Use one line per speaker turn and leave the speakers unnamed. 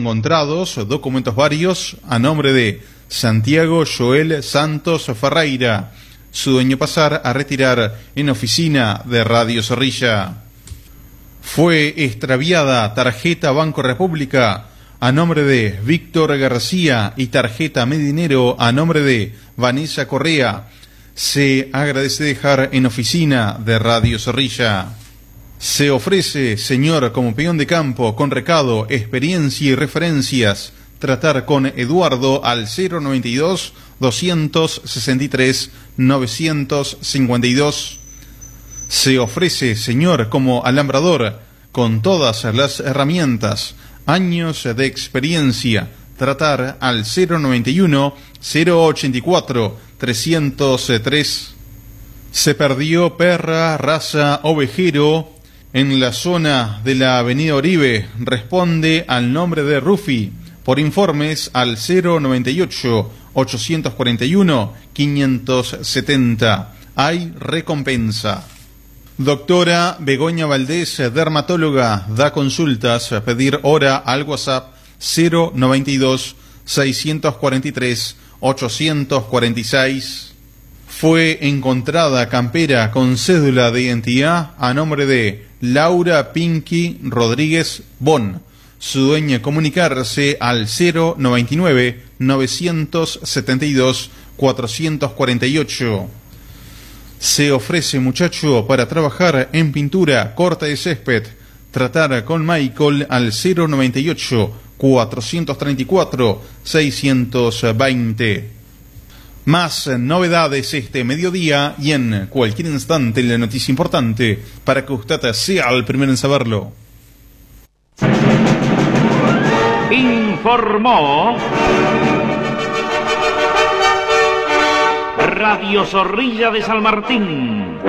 encontrados documentos varios a nombre de Santiago Joel Santos Ferreira. Su dueño pasar a retirar en oficina de Radio Zorrilla. Fue extraviada tarjeta Banco República a nombre de Víctor García y tarjeta Medinero a nombre de Vanessa Correa. Se agradece dejar en oficina de Radio Zorrilla. Se ofrece, señor, como peón de campo, con recado, experiencia y referencias, tratar con Eduardo al 092-263-952. Se ofrece, señor, como alambrador, con todas las herramientas, años de experiencia, tratar al 091-084-303. Se perdió perra, raza, ovejero, en la zona de la avenida Oribe. Responde al nombre de Rufi. Por informes al 098-841-570. Hay recompensa. Doctora Begoña Valdés, dermatóloga, da consultas. Pedir hora al WhatsApp 092-643-846. Fue encontrada campera con cédula de identidad a nombre de Laura Pinky Rodríguez Bon. Su dueña comunicarse al 099-972-448. Se ofrece, muchacho, para trabajar en pintura, corte de césped. Tratar con Michael al 098-434-620. Más novedades este mediodía y en cualquier instante la noticia importante para que usted sea el primero en saberlo.
Informó Radio Zorrilla de San Martín.